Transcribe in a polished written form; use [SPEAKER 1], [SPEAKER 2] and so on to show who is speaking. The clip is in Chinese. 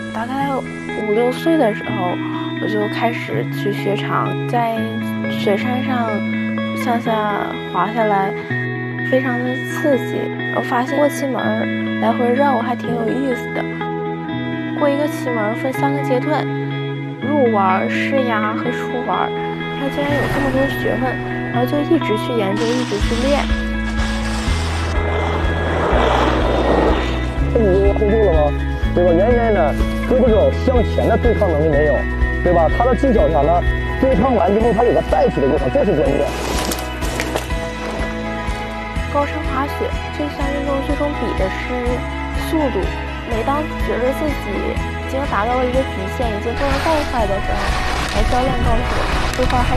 [SPEAKER 1] 大概5、6岁的时候，我就开始去雪场，在雪山上向下滑下来，非常的刺激。我发现过气门来回绕还挺有意思的。过一个气门分3个阶段，入弯、试压和出弯，它竟然有这么多学问，然后就一直去研究，一直去练。
[SPEAKER 2] 你 hold 住了吗？对吧？圆圆呢，胳膊肘向前的对抗能力没有，对吧？他的技巧啥呢？对抗完之后，他有个带起的过程，这是关键。
[SPEAKER 1] 高山滑雪这项运动最终比的是速度。每当觉得自己已经达到了一个极限，已经不能再快的时候，教练告诉我，这块还